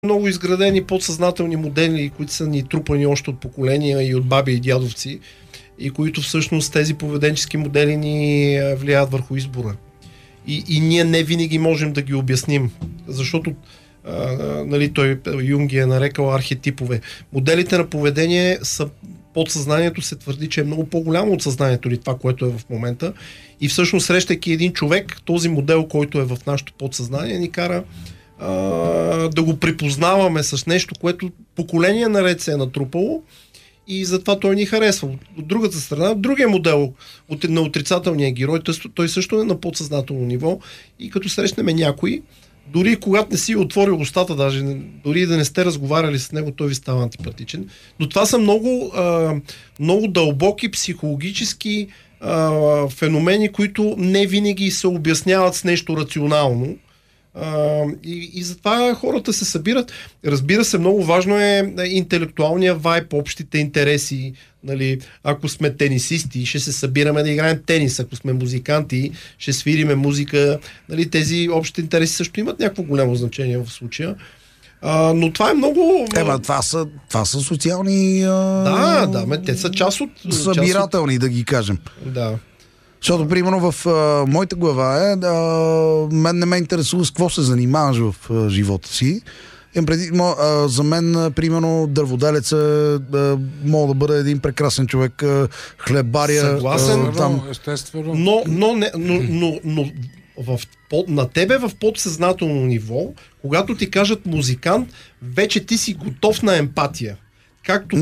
много изградени подсъзнателни модели, които са ни трупани още от поколения и от баби и дядовци, и които всъщност тези поведенчески модели ни влияят върху избора. И ние не винаги можем да ги обясним, защото нали, той Юнг ги е нарекал архетипове. Моделите на поведение са подсъзнанието, се твърди, че е много по-голямо от съзнанието или това, което е в момента. И всъщност, срещайки един човек, този модел, който е в нашото подсъзнание, ни кара да го припознаваме с нещо, което поколение наред се е натрупало и затова той ни харесва. От другата страна, другия модел на отрицателния герой, той също е на подсъзнателно ниво и като срещнем някой, дори когато не си отворил устата, даже дори да не сте разговаряли с него, той ви става антипатичен. Но това са много дълбоки психологически феномени, които не винаги се обясняват с нещо рационално. И затова хората се събират. Разбира се, много важно е интелектуалния вайб, общите интереси. Нали, ако сме тенисисти, ще се събираме да играем тенис. Ако сме музиканти, ще свириме музика. Нали, тези общи интереси също имат някакво голямо значение в случая. Но това е много... Това са социални... те са част от... събирателни, да ги кажем. Да. Защото, примерно, в моята глава мен не ме интересува с какво се занимаваш в живота си. За мен, примерно, дърводелец мога да бъде един прекрасен човек, хлебаря. Съгласен, естествено. Но на тебе в подсъзнателно ниво, когато ти кажат музикант, вече ти си готов на емпатия. Както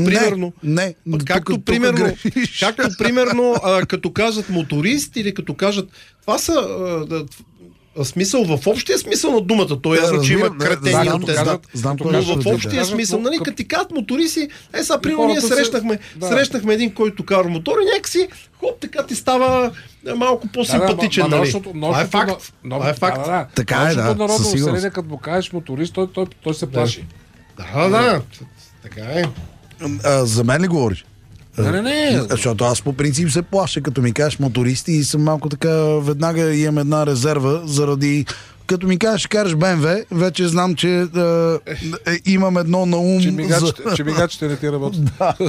примерно, като кажат моторист или като кажат... Това са смисъл в общия смисъл на думата. Той ясно, че има кретени от тези. Но в общия смисъл, нали, като ти казват мотористи, сега примерно ние срещнахме един, който кара мотор и някакси така ти става малко по-симпатичен. Това е факт. Така е, да. Народно население, като му кажеш моторист, той се плаши. Да. Така е. За мен ли говориш? Не. Защото аз по принцип се плаша, като ми кажеш мотористи и съм малко така, веднага имам една резерва, заради като ми кажеш, караш БМВ, вече знам, че имам едно на ум. Че мигачите не ти работят.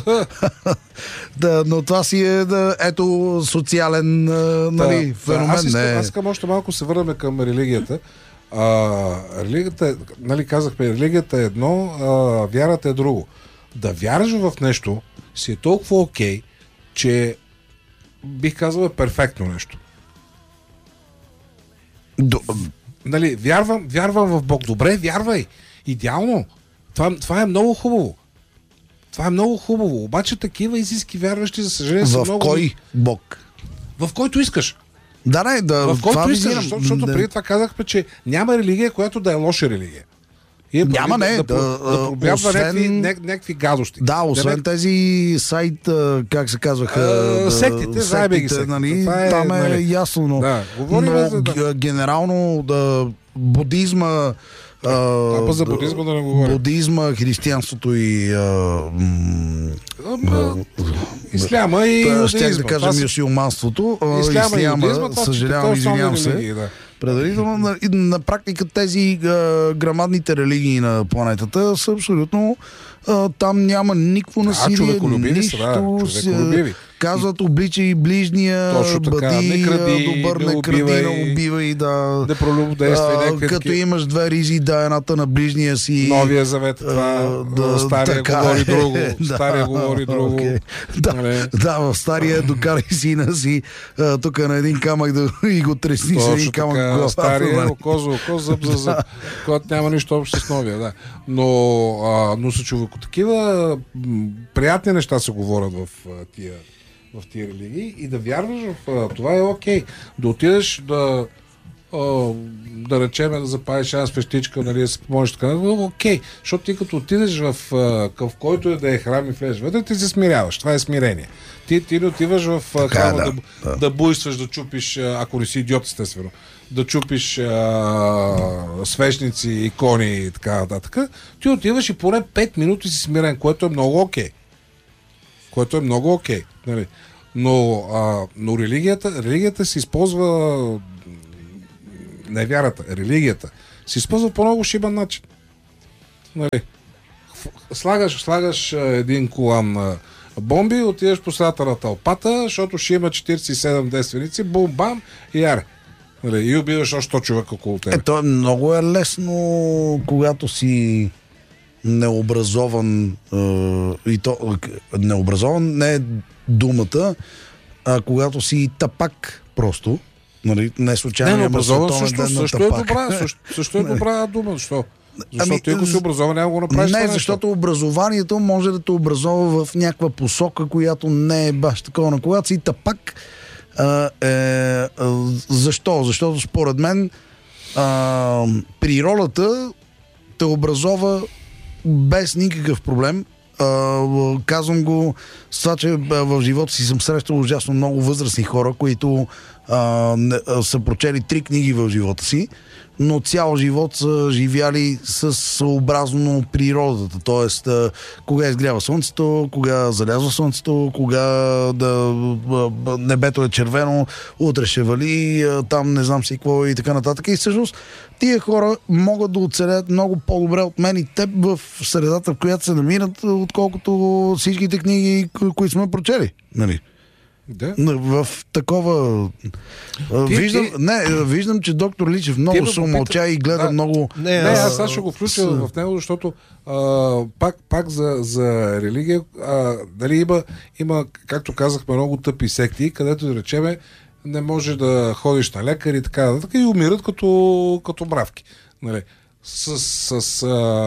Да, но това си е социален феномен. Аз искам още малко се върнем към религията. Религията, нали казахме, религията е едно, вярата е друго. Да вярваш в нещо си е толкова окей, че бих казал е перфектно нещо. Нали, вярвам в Бог. Добре, вярвай. Идеално. Това е много хубаво. Това е много хубаво. Обаче такива истински вярващи, за съжаление, са много... В кой Бог? В който искаш. В който искаш, защото преди това казахме, че няма религия, която да е лоша религия. Няма, да пробягва някакви гадости. Да, освен тези сайт, как се казваха, сектите, нали, там е ясно, но генерално будизма, за будизма да не говорим. Будизма, християнството и исляма и щях да кажа мюсюлманството. Исляма, съжалявам, извинявам се. Предварително, на практика тези грамадните религии на планетата са абсолютно там няма никакво насилие, нищо. Казват, обличай ближния, бъди добър, не кради, не убивай, не пролюбодействай, като имаш две ризи, дай едната на ближния си. Новия завет, това стария говори друго. Стария говори друго. Да, в стария докарай сина си тук на един камък и го тресни с един камък в глава. Стария око, зъб за зъб, който няма нищо общо с новия. Да. Но са човеко такива приятни неща се говорят в тия религии и да вярваш в това е окей. Да отидеш да речем да запалиш една свещичка, нали, да се помолиш така, окей. Защото ти като отидеш в който е да е храм и влезеш вътре, ти се смиряваш. Това е смирение. Ти не отиваш в храма да буйстваш, да чупиш, ако не си идиот, естествено, да чупиш свещници, икони и така нататък. Ти отиваш и поне 5 минути си смирен, което е много окей. Нали? Но религията се използва, не вярата, религията се използва по много шибан начин. Нали, слагаш един колан бомби, отиваш по средата на тълпата, защото ще има 47 действеници, бум-бам и яре. Нали, и убиваш още 100 човека около тебе. То е много лесно, когато си необразован, и то необразован не е думата, а когато си тапак просто. Нали, не случайно няма световен ден на тапак. Също е добра дума. Защо? Защото ти ако си образован, няма го направиш. Не, защото образованието може да те образова в някаква посока, която не е баш такова. Но когато си тапак, защо? Защото според мен природата те образова без никакъв проблем. Казвам го с това, че в живота си съм срещал ужасно много възрастни хора, които са прочели 3 книги в живота си, но цял живот са живяли съобразно природата. Тоест, кога изгрява слънцето, кога залязва слънцето, кога небето е червено, утре ще вали, там не знам си какво и така нататък. И всъщност тия хора могат да оцелят много по-добре от мен и теб в средата, в която се намират, отколкото всичките книги, които сме прочели. Нали? Да. В такова... Виждам, че доктор Личев много се умълча и гледа много... Аз ще го включа в него, защото пак за религия дали има, както казахме, много тъпи секти, където, да речеме, не може да ходиш на лекар и така нататък и умират като мравки. Нали? С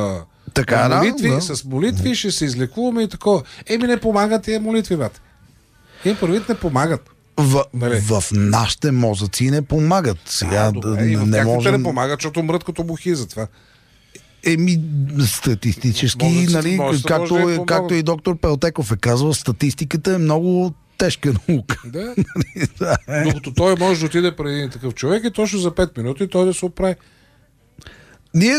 молитви ще се излекуваме и такова. Не помагат тия молитви, брат. Първите не помагат. В нашите мозъци не помагат. Сега не можем... не помагат, защото умрат като мухи за това. Статистически, нали, както и доктор Пелтеков е казвал, статистиката е много тежка наука. Да. Докато той може да отиде преди един такъв човек и точно за 5 минути той да се оправи. Ние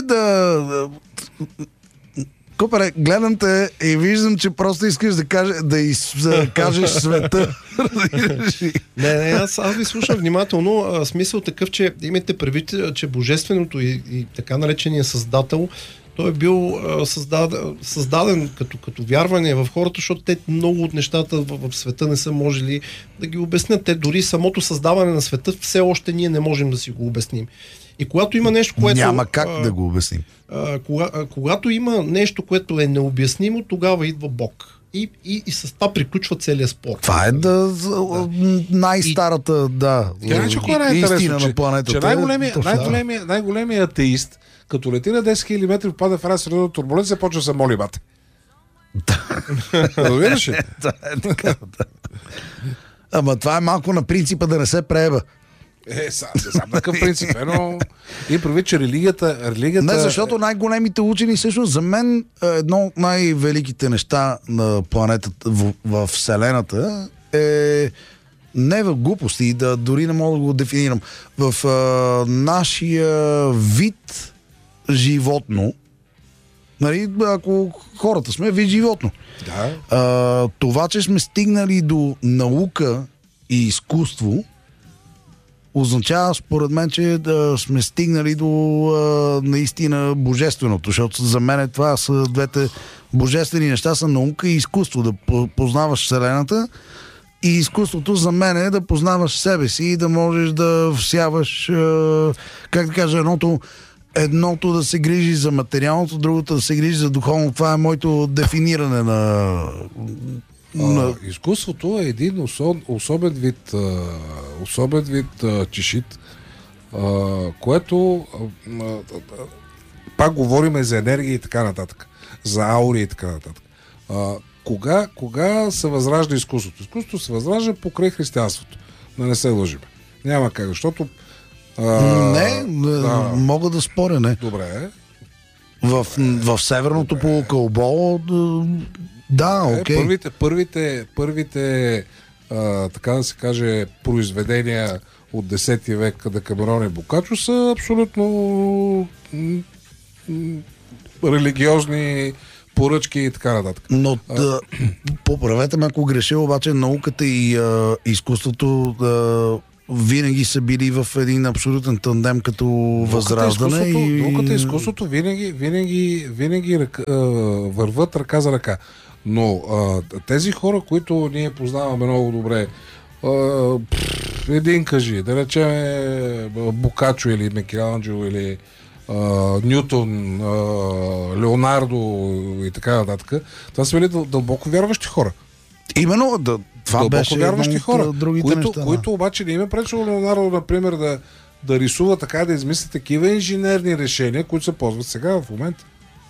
Купере, гледам те и виждам, че просто искаш да кажеш света. Не, аз ви слушам внимателно. Смисъл такъв, че имате предвид, че божественото и така наречения създател, той е бил създаден като вярване в хората, защото те много от нещата в света не са можели да ги обяснят. Те дори самото създаване на света все още ние не можем да си го обясним. И когато има нещо, което... Няма как да го обясним. Когато има нещо, което е необяснимо, тогава идва Бог. И с това приключва целият спор. Това е най-старата истина на планетата. Най-големият атеист, като лети на 10 000 метри, попада в една средна турбуленция, почва да се моли бате. Разбираш ли? Ама това е малко на принципа да не се прееба. Не знам на какъв принцип, но и прави, че религията... Не, защото най-големите учени, всъщност за мен едно от най-великите неща на планетата, в Вселената е не в глупости, дори не мога да го дефинирам. В нашия вид животно, нали, ако хората сме вид животно. Да. Това, че сме стигнали до наука и изкуство, означава, според мен, че сме стигнали до наистина божественото, защото за мен това са двете божествени неща, са наука и изкуство. Да познаваш Вселената и изкуството за мен е да познаваш себе си и да можеш да всяваш, как да кажа, едното да се грижи за материалното, другото да се грижи за духовно. Това е моето дефиниране на... Изкуството е един особен вид чешит, което пак говорим за енергия и така нататък, за аури и така нататък. Кога се възражда изкуството? Изкуството се възражда покрай християнството. Да не се лъжим. Няма как, защото... мога да споря, не. Добре. В северното полукълбо... Да, окей. Първите така да се каже, произведения от 10 век Декамерон и Бокаччо са абсолютно религиозни поръчки и така нататък. Но поправете ме, ако греша, обаче науката и изкуството винаги са били в един абсолютен тандем като Възраждане. Науката и изкуството винаги върват ръка за ръка. Но тези хора, които ние познаваме много добре, един кажи, да речем Бокачо или Микеланджело или Нютон, Леонардо и така нататък, това са били дълбоко вярващи хора. Именно, това беше вярващи хора, неща, които обаче не им е пречило Леонардо, например, да рисува така, да измисли такива инженерни решения, които се ползват сега в момента.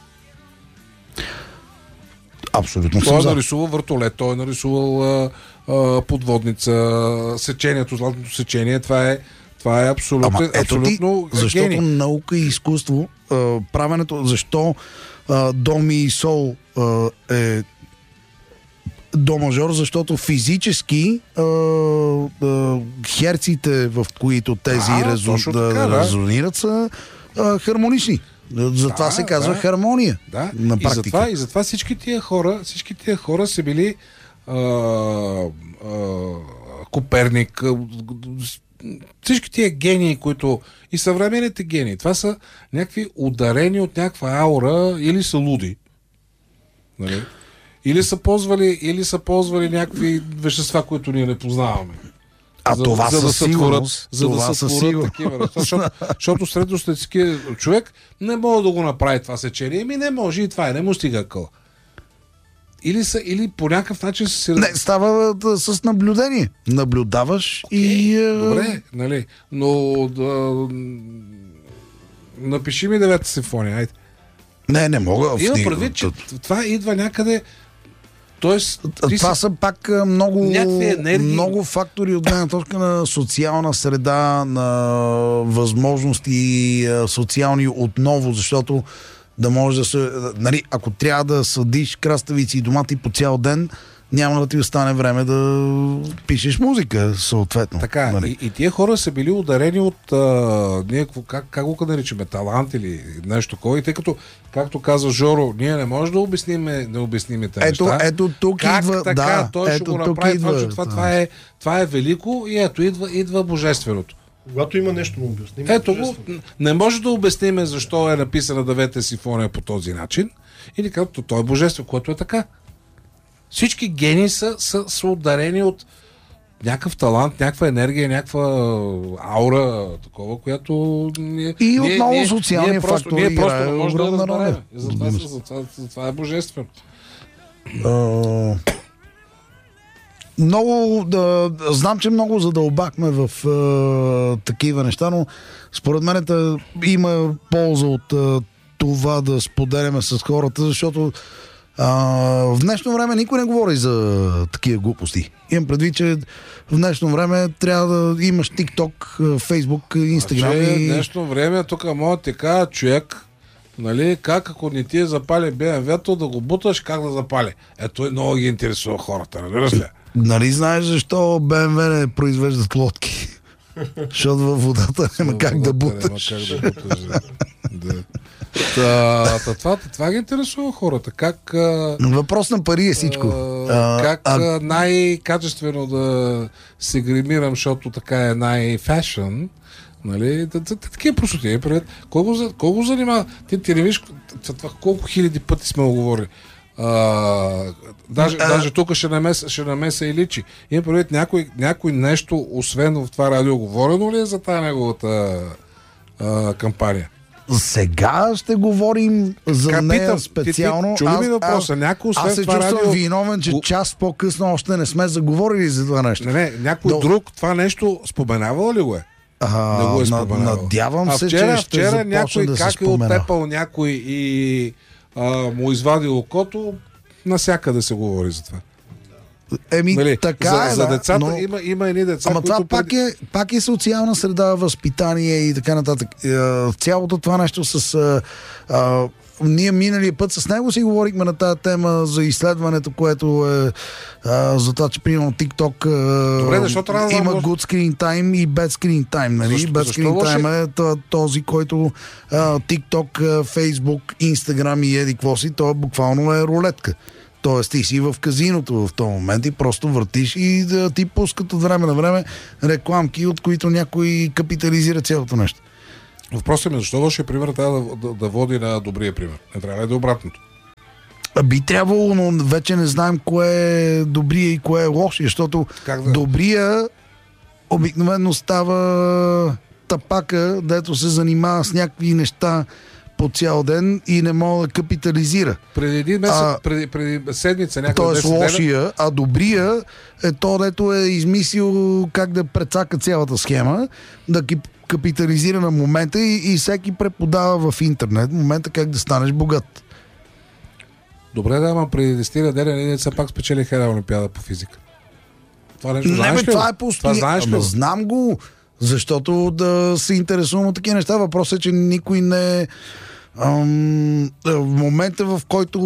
Абсолютно. Той е нарисувал въртолет, той е нарисувал подводница, сечението, златното сечение, това е абсолютно защото гений. Наука и изкуство, правенето, защо до ми и сол е до мажор, защото физически херците, в които тези резонират, са хармонични. Затова се казва хармония. Да. На практика. И затова всички тия хора са били Коперник, всички тия гении, които и съвременните гении, това са някакви ударени от някаква аура, или са луди. Нали? Или са ползвали някакви вещества, които ние не познаваме. Това със сигурност. За да сътворят такива неща. Защото средностатистически човек не може да го направи това сечение. Не може и това не му стига къл. Или по някакъв начин се... Не, става с наблюдение. Наблюдаваш и... Добре, нали? Но напиши ми 9-та симфония, айде. Не мога. Има предвид, че това идва някъде... Това са пак много фактори от гледна точка на социална среда, на възможности социални отново, защото да може да се... Нали, ако трябва да съдиш краставици и домати по цял ден, няма да ти остане време да пишеш музика, съответно. Така, нали? И тия хора са били ударени от как го наричаме, талант или нещо такова. И тъй като, както каза Жоро, ние не можем да обясним тези неща. Ето тук идва... Така, той ще го направи това е велико и ето идва божественото. Когато има нещо да обясним. Ето го, не може да обясним защо е написана 9-та симфония по този начин. Или както той е божествен, което е така. Всички гении са ударени от някакъв талант, някаква енергия, някаква аура, такова, която и отново социалния фактор ние просто не можем да разберем. Затова е божествено. Знам, че много задълбахме в такива неща, но според мен има полза от това да споделяме с хората, защото в днешно време никой не говори за такива глупости. Имам предвид, че в днешно време трябва да имаш TikTok, Facebook, Instagram. В днешно време тук може да ти кажа човек, нали, как ако не ти е запали BMW-то да го буташ, как да запали. Ето много ги интересува хората, разбираш ли? Нали знаеш защо BMW не произвеждат лодки? Защото във водата няма как да буташ. Това ги интересува хората. Въпрос на пари е всичко. Как най-качествено да се гримирам, защото така е най-фешън. Нали? Такива простоти. Колко занимава? Ти не виж колко хиляди пъти сме оговорили. Даже тук ще намеса и личи. Има предвид някой нещо, освен в това радио, говорено ли е за тази неговата кампания? Сега ще говорим за нея специално. Чули ми въпроса? Аз се чувствам виновен, че час по-късно още не сме заговорили за това нещо. Не, някой друг това нещо споменавал ли го е? Не го е споменавал. Надявам се, че ще започне да се спомена. Как е оттепал някой и му извадил окото, насякъде се говори за това. Нали, така за децата, но... има едни деца, ама това пак е социална среда, възпитание и така нататък. Цялото това нещо с... ние миналия път с него си говорихме на тази тема за изследването, което е за това, че примерно TikTok има good screen time и bad screen time. Нали? Bad screen time е този, който TikTok, Facebook, Instagram и еди какво си, то буквално е рулетка. Тоест ти си в казиното в този момент и просто въртиш и да ти пускат от време на време рекламки, от които някой капитализира цялото нещо. Въпросът ми, защо вашия пример трябва да води на добрия пример? Не трябва ли да е обратното? Би трябвало, но вече не знаем кое е добрия и кое е лошия, защото добрия обикновено става тапака, дето се занимава с някакви неща по цял ден и не мога да капитализира. Преди един месец, преди седмица, някакъв 10 дена... лошия, а добрия е то, дето е измислил как да прецака цялата схема, да капитализира на момента и всеки преподава в интернет момента как да станеш богат. Добре, да, ама преди 10 дена все пак спечелих една олимпиада по физика. Това нещо знаеш ли? Това е постоянно. Знам го, защото да се интересувам от такива неща. Въпросът е, че никой не... в момента, в който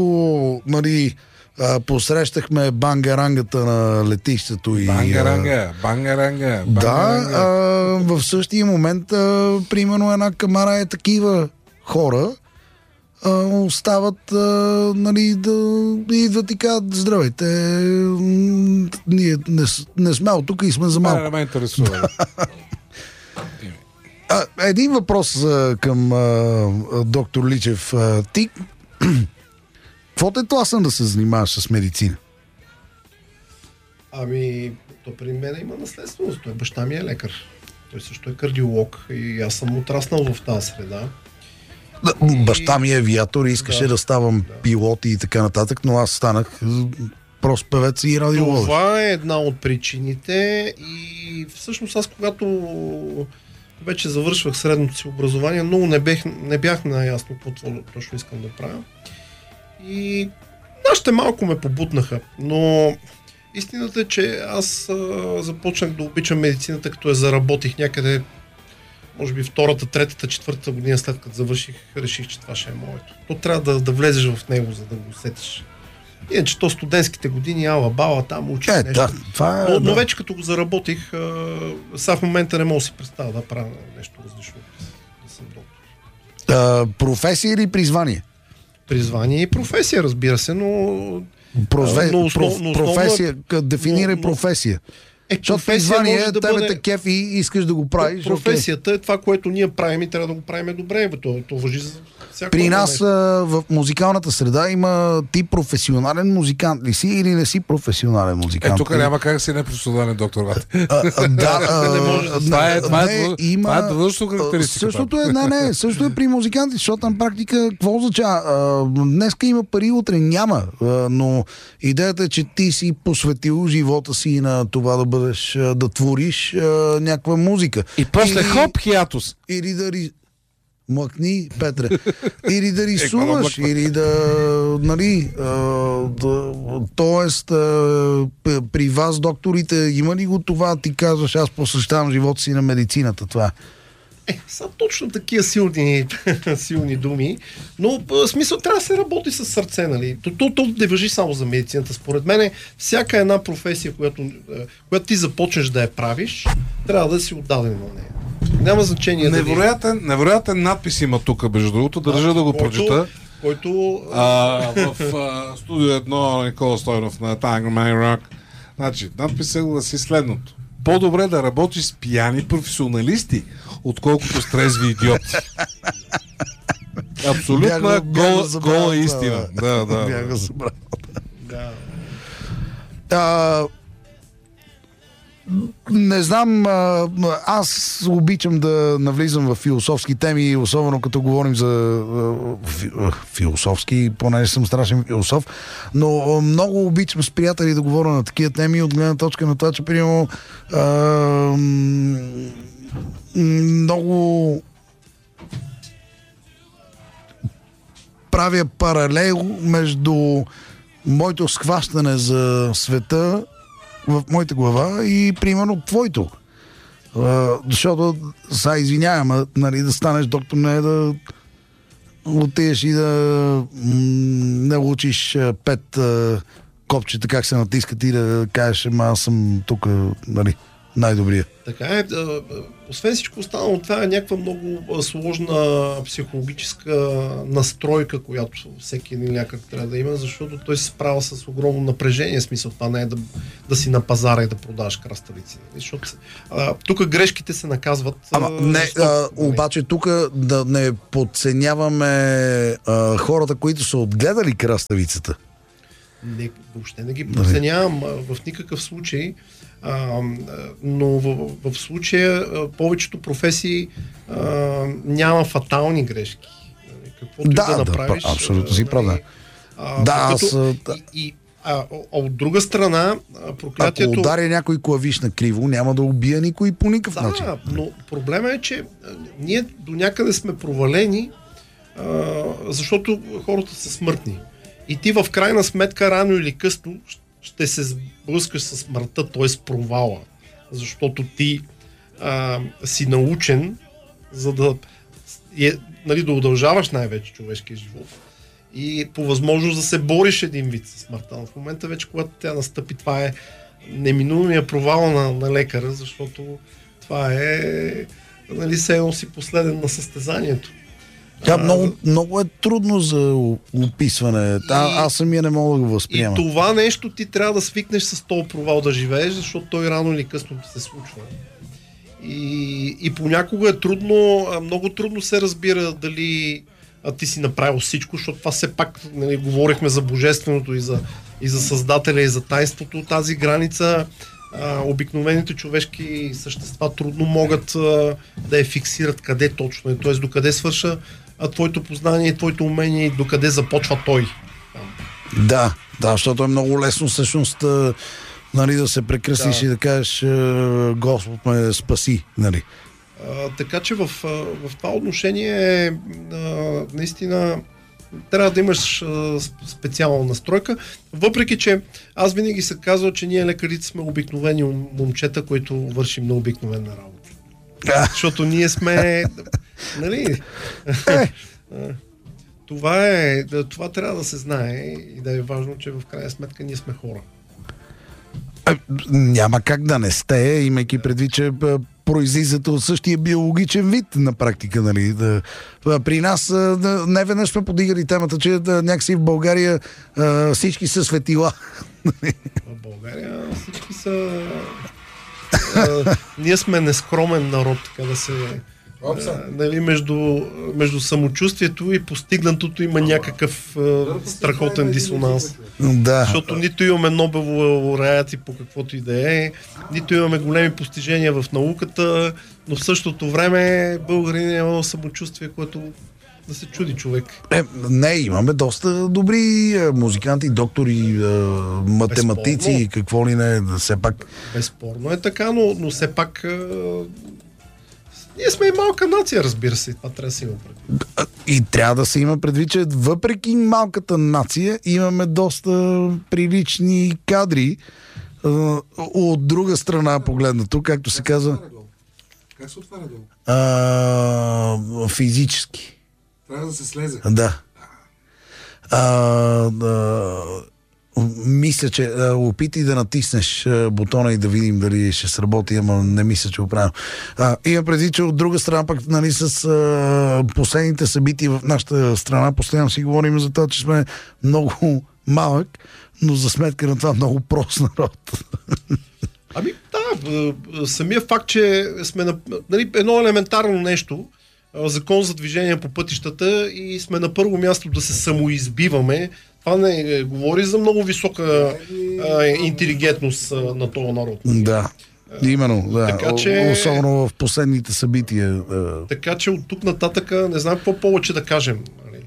посрещахме бангарангата на летището и... Бангаранга. Да, в същия момент, примерно една камара е такива хора, остават да идват и казват: здравейте, ние не сме от тук и сме за малко. Не ме интересува. Един въпрос към доктор Личев. Ти какво те тласна да се занимаваш с медицина? Ами, то при мен има наследственост. Баща ми е лекар. Той също е кардиолог и аз съм отраснал в тази среда. Баща ми е авиатор и искаше да ставам пилот и така нататък, но аз станах прост певец и радиолог. Това е една от причините и всъщност аз, когато вече завършвах средното си образование, много не бях наясно какво точно искам да правя. И нашите малко ме побутнаха, но истината е, че аз започнах да обичам медицината, като я заработих някъде, може би втората, третата, четвъртата година след като завърших, реших, че това ще е моето. То трябва да влезеш в него, за да го усетиш. Иначе то студентските години, ала-бала, там учиш нещо. Но вече като го заработих, сега в момента не мога да си представя да правя нещо различно, да съм доктор. Професия или призвание? Призвание и професия, разбира се, но... професия, дефинирай професия. Защото призвание да тебе те кефи и искаш да го правиш. Професията е това, което ние правим и трябва да го правим добре. То важи за всяко. При нас в музикалната среда има ти професионален музикант ли си или не си професионален музикант? Тук няма как си непрофесионален, доктор Ват. Това е длъжно характеристика. Същото е при музиканти, защото на практика какво означава? Днеска има пари, утре няма. Но идеята е, че ти си посветил живота си на това да твориш някаква музика. И после хоп, хиатус. Или да млъкни, Петре. Или да рисуваш, или да... Тоест, при вас, докторите, има ли го това? Ти казваш, аз посвещавам живота си на медицината. Това са точно такива силни думи, но в смисъл трябва да се работи с сърце, нали? То не важи само за медицината. Според мен, всяка една професия, която ти започнеш да я правиш, трябва да си отдаден на нея. Няма значение. Невероятен надпис има тук, между другото, държа да го прочета. Който... в студио 1 Никола Стойнов на Tangleman Rock. Значи, надписът гласи следното: по-добре да работиш с пияни професионалисти, отколкото с трезви идиоти. Абсолютна гола истина. Бях го забрал. Не знам, аз обичам да навлизам в философски теми, особено като говорим за философски, понеже съм страшен философ, но много обичам с приятели да говоря на такива теми от гледна точка на това, че примерно много правя паралел между моето схващане за света в моята глава и примерно твоето. Защото, извинявам, да станеш доктор не е да отидеш и да научиш 5 копчета как се натискат и да кажеш, аз съм тук, най-добрия. Така е. Освен всичко останало, това е някаква много сложна психологическа настройка, която всеки един лекар трябва да има, защото той се справя с огромно напрежение. Смисъл, това не е да си на пазара и да продаваш краставици. Защото тук грешките се наказват. Обаче тук да не подценяваме хората, които са отгледали краставицата. Не, въобще не ги подценявам в никакъв случай. Но в случая повечето професии няма фатални грешки. Каквото да направиш. Абсолютно си прав. От друга страна, проклятието... Ако ударя някой клавиш на криво, няма да убия никой по никакъв начин. Да, но проблема е, че ние до някъде сме провалени, защото хората са смъртни. И ти в крайна сметка, рано или късно, ще се сблъскаш с смъртта, т.е. провала. Защото ти си научен, за да да удължаваш най-вече човешкия живот. И по възможност да се бориш един вид с смъртта. Но в момента вече, когато тя настъпи, това е неминуемия провал на лекара, защото това е все едно си последен на състезанието. Много е трудно за описване. Аз самия не мога да го възприема. И това нещо ти трябва да свикнеш с този провал да живееш, защото той рано или късно се случва. И понякога е трудно, много трудно се разбира дали ти си направил всичко, защото това все пак говорихме за божественото и за Създателя и за тайнството. Тази граница обикновените човешки същества трудно могат да я фиксират къде точно е, т.е. докъде свърша твоето познание, твоето умение и докъде започва той. Да, защото е много лесно всъщност да се прекръстиш и да кажеш Господ ме спаси. Нали. Така че в това отношение наистина трябва да имаш специална настройка, въпреки че аз винаги се казвам, че ние лекарите сме обикновени момчета, които вършим на обикновена работа. Защото ние сме нали? Това трябва да се знае и да е важно, че в крайна сметка ние сме хора. Няма как да не сте, имайки предвид, че произлизате от същия биологичен вид на практика, нали. При нас не веднъж сме подигали темата, че някакси в България всички са светила. В България всички са... ние сме нескромен народ, така да се... нали, между самочувствието и постигнатото има някакъв страхотен дисонанс. Да. Защото нито имаме Нобелови лауреати по каквото и да е, нито имаме големи постижения в науката, но в същото време българин има самочувствие, което да се чуди човек. Не, имаме доста добри музиканти, доктори, математици, безспорно. Какво ли не, все пак. Безспорно е така, но все пак ние сме и малка нация, разбира се. Това трябва да се има предвид. И трябва да се има предвид, че въпреки малката нация имаме доста прилични кадри. От друга страна погледнато, както се казва... Как се отваря долу? Физически. Трябва да се слезе. Да. Мисля, че опитай да натиснеш бутона и да видим дали ще сработи, ама не мисля, че го правим. Има преди, че от друга страна пък, нали, с последните събития в нашата страна постоянно си говорим за това, че сме много малък, но за сметка на това много прост народ. Ами да, самия факт, че сме нали, едно елементарно нещо, закон за движение по пътищата и сме на първо място да се самоизбиваме, това не говори за много висока интелигентност на този народ. Да, именно, да. Така, че, особено в последните събития. Така че от тук нататък не знам какво повече да кажем.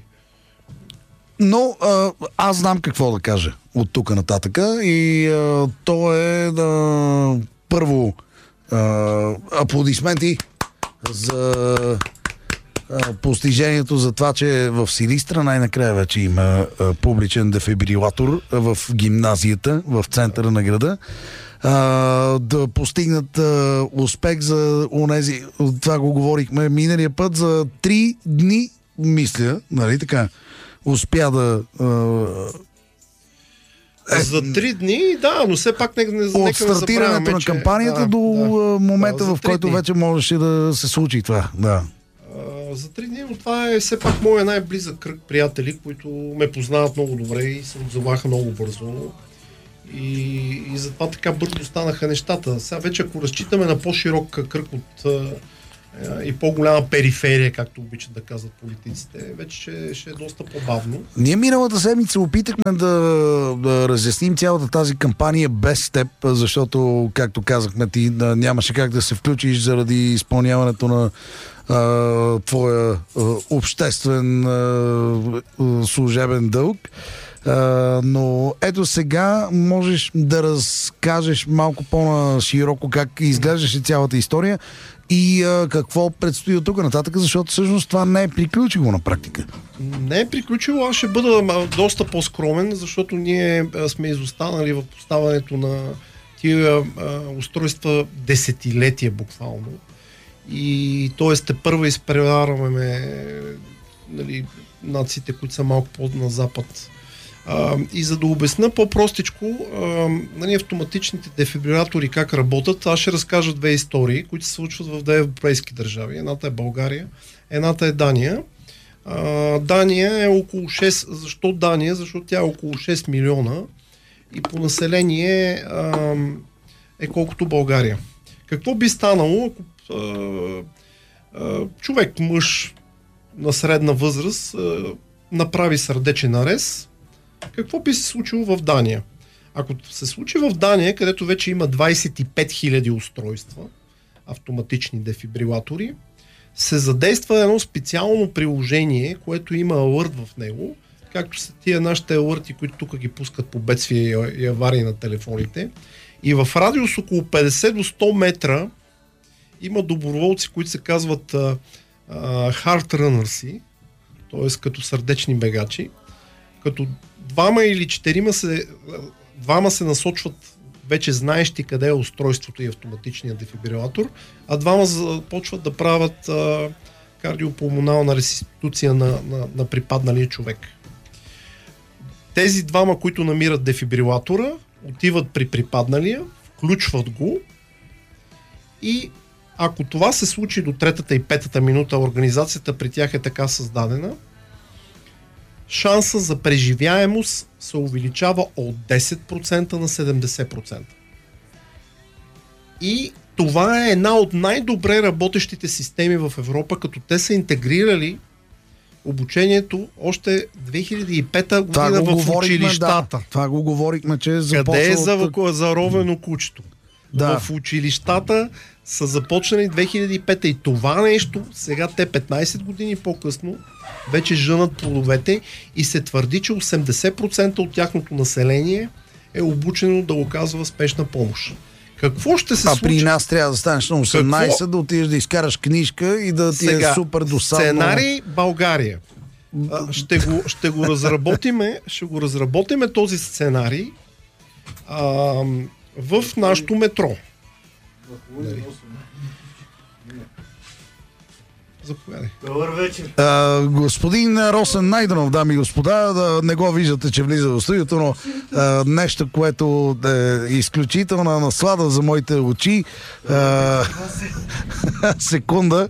Но аз знам какво да кажа от тук нататък и то е първо аплодисменти за постижението за това, че в Силистра най-накрая вече има публичен дефибрилатор в гимназията, в центъра на града. Да постигнат успех за онези, това го говорихме миналия път, за 3 дни, мисля, нали така, успя да За 3 дни, да, но все пак нека от стартирането на кампанията до момента, в който вече можеше да се случи това. Да. За 3 дни, но това е все пак моя най-близък кръг приятели, които ме познават много добре и се отзоваха много бързо. И затова така бързо станаха нещата. Сега вече ако разчитаме на по-широк кръг от и по-голяма периферия, както обичат да казват политиците, вече ще е доста по-бавно. Ние миналата седмица опитахме да разясним цялата тази кампания без теб, защото, както казахме, ти нямаше как да се включиш заради изпълняването на твоя обществен служебен дълг. Но ето сега можеш да разкажеш малко по-широко как изглеждаше цялата история и какво предстои от тук нататък, защото всъщност това не е приключило на практика. Не е приключило, аз ще бъда доста по-скромен, защото ние сме изостанали в поставянето на тия устройства десетилетия буквално. И т.е. първо изпреварваме нациите, които са малко по-на запад. И за да обясна по-простичко автоматичните дефибрилатори как работят, аз ще разкажа две истории, които се случват в две европейски държави. Едната е България, едната е Дания. Дания е около 6... Защо Дания? Защото тя е около 6 милиона и по население е колкото България. Какво би станало, ако човек, мъж на средна възраст направи сърдечен нарез? Какво би се случило в Дания? Ако се случи в Дания, където вече има 25 000 устройства, автоматични дефибрилатори, се задейства едно специално приложение, което има алърт в него, както са тия нашите алърти, които тук ги пускат по бедствия и аварии на телефоните. И в радиус около 50 до 100 метра има доброволци, които се казват heart runners, т.е. като сърдечни бегачи, като двама или четирима се насочват вече знаещи къде е устройството и автоматичният дефибрилатор, а двама започват да правят кардиопулмонална ресиституция на припадналия човек. Тези двама, които намират дефибрилатора, отиват при припадналия, включват го и ако това се случи до 3-та и 5-та минута, организацията при тях е така създадена, шанса за преживяемост се увеличава от 10% на 70%. И това е една от най-добре работещите системи в Европа, като те са интегрирали обучението още 2005 година в училищата. Да. Това го говорихме, че започва... Къде е заровено кучето? Да. В училищата са започнали 2005 и това нещо, сега те 15 години по-късно вече жънат плодовете и се твърди, че 80% от тяхното население е обучено да оказва спешна помощ. Какво ще се случи? При нас трябва да станеш на 18, да отидеш да изкараш книжка и да ти е супер досадно. Сценарий България. Ще го разработиме този сценарий в нашото метро. Заповядай. Добър вечер. Господин Росен Найденов, дами и господа, не го виждате, че влиза в студиото, но нещо, което е изключителна наслада за моите очи. Секунда.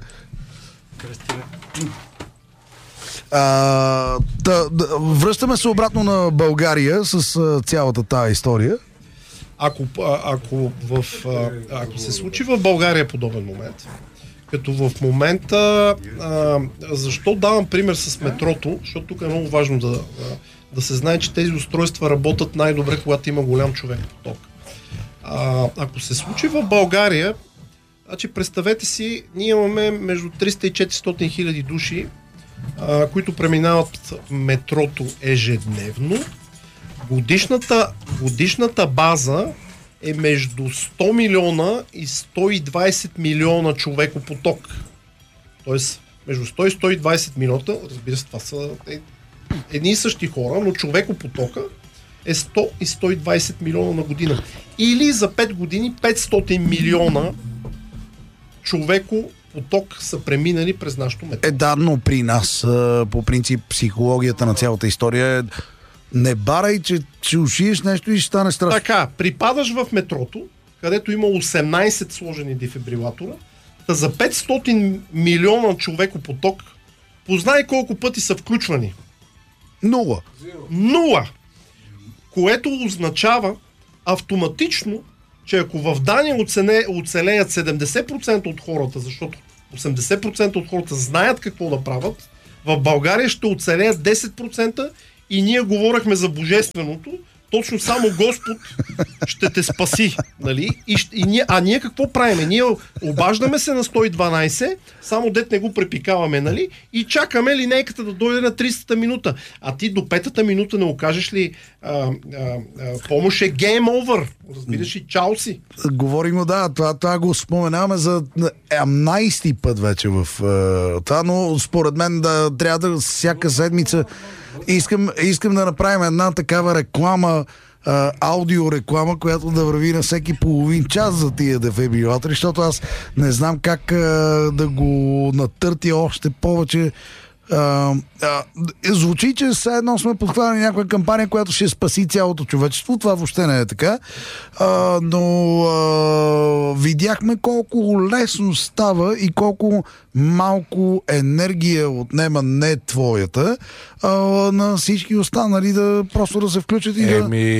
Връщаме се обратно на България с цялата тая история. Ако се случи в България подобен момент, като в момента, защо давам пример с метрото, защото тук е много важно да се знае, че тези устройства работят най-добре, когато има голям човек поток. Ако се случи в България, значи представете си, ние имаме между 300 и 400 хиляди души, които преминават метрото ежедневно. Годишната база е между 100 милиона и 120 милиона човекопоток. Тоест, между 100 и 120 милиона, разбира се, това са едни и същи хора, но човекопотока е 100 и 120 милиона на година. Или за 5 години 500 милиона човекопоток са преминали през нашото метро. Да, но при нас, по принцип, психологията на цялата история е Не барай, че ще ушиеш нещо и ще стане страшно. Така, припадаш в метрото, където има 18 сложени дефибрилатора, за 500 милиона човекопоток, познай колко пъти са включвани. Нула. Което означава автоматично, че ако в Дания оцелеят 70% от хората, защото 80% от хората знаят какво да правят, в България ще оцелеят 10% и ние говорихме за божественото, точно само Господ ще те спаси. Нали? Ние какво правиме? Ние обаждаме се на 112, само дет не го препикаваме, нали? И чакаме линейката да дойде на 30-та минута. А ти до 5-та минута не окажеш ли помощ е game over. Разбираш ли, чао си. Говорим, това го споменаваме за 18-ти път вече в това, но според мен трябва да всяка седмица искам да направим една такава реклама, аудиореклама, която да върви на всеки половин час за тия дефибрилатори, защото аз не знам как да го натъртя още повече. Звучи, че все едно сме подхванали някаква кампания, която ще спаси цялото човечество. Това въобще не е така. Но видяхме колко лесно става и колко малко енергия отнема не твоята на всички останали да просто да се включат и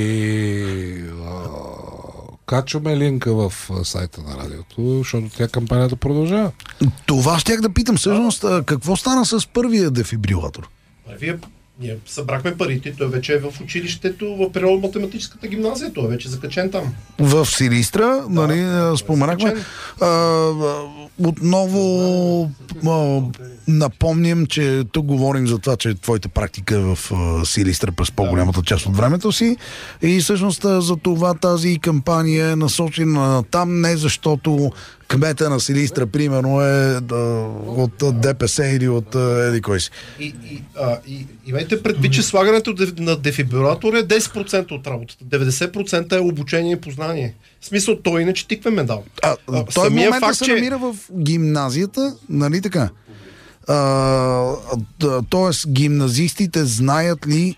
качваме линка в сайта на радиото, защото тя кампанията продължава. Това щях да питам всъщност, какво стана с първия дефибрилатор? Ние събрахме парите, той вече е в училището, в природно-математическата гимназия, той е вече закачен там. В Силистра, нали, споменахме. Отново напомням, че тук говорим за това, че твоята практика е в Силистра през по-голямата част от времето си и всъщност за това тази кампания е насочена там, не защото кмета на Силистра, примерно, е от ДПС или от еди кой си. Имайте предвид, че слагането на дефибрилатор е 10% от работата. 90% е обучение и познание. В смисъл, той иначе тикве медал. Той в момента се намира в гимназията, нали така? Тоест, гимназистите знаят ли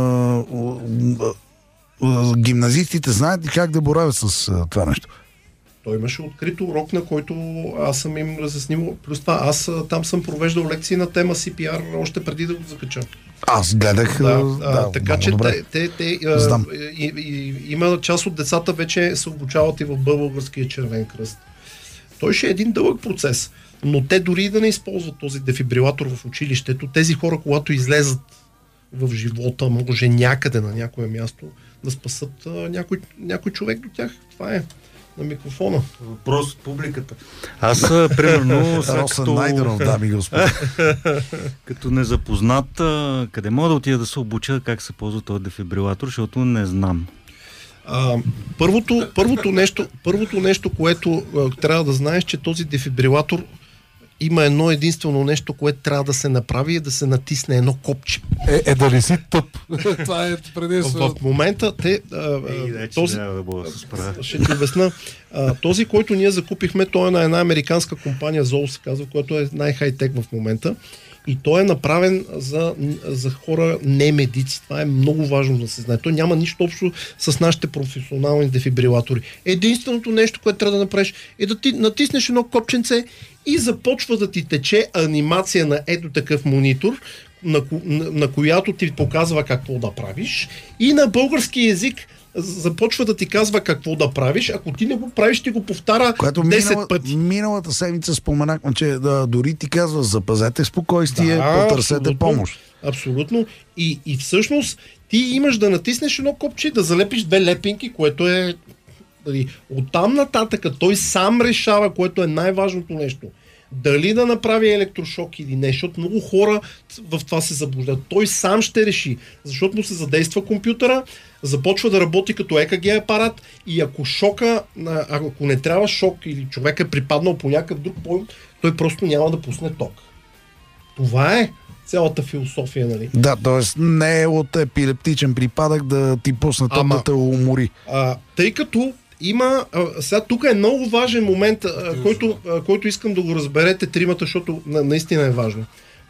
как да боравят с това нещо? Той имаше открит урок, на който аз съм им разяснил. Плюс това, аз там съм провеждал лекции на тема CPR още преди да го закача. Аз гледах. Така че има част от децата вече се обучават и в Българския червен кръст. Той ще е един дълъг процес, но те дори да не използват този дефибрилатор в училището, тези хора, когато излезат в живота, може някъде на някое място, да спасат някой човек до тях. Това е на микрофона. Въпрос от публиката. Аз, примерно, като незапознат, къде мога да отида да се обуча как се ползва този дефибрилатор, защото не знам. Първото нещо, което трябва да знаеш, че този дефибрилатор има едно единствено нещо, което трябва да се направи, е да се натисне едно копче. Да ли си тъп? Това е предимствено. В момента ще ти обясна. Този, който ние закупихме, той е на една американска компания, Zoll се казва, която е най-хай-тек в момента. И той е направен за хора не медици. Това е много важно да се знае. Той няма нищо общо с нашите професионални дефибрилатори. Единственото нещо, което трябва да направиш, е да ти натиснеш едно копченце и започва да ти тече анимация на ето такъв монитор, на която ти показва какво да правиш. И на български език започва да ти казва какво да правиш. Ако ти не го правиш, ти го повтаря 10 пъти. Миналата седмица споменахме, че дори ти казва: запазете спокойствие, потърсете помощ. Абсолютно. И всъщност ти имаш да натиснеш едно копче, да залепиш 2 лепинки, което е... Оттам нататък той сам решава, което е най-важното нещо. Дали да направи електрошок или не, защото много хора в това се заблуждат. Той сам ще реши, защото му се задейства компютъра, започва да работи като ЕКГ апарат и ако не трябва шок или човек е припаднал по някакъв друг пойнт, той просто няма да пусне ток. Това е цялата философия, нали? Да, т.е. не е от епилептичен припадък да ти пусне ток да те умори. Тъй като има... Сега тук е много важен момент, който искам да го разберете тримата, защото наистина е важно.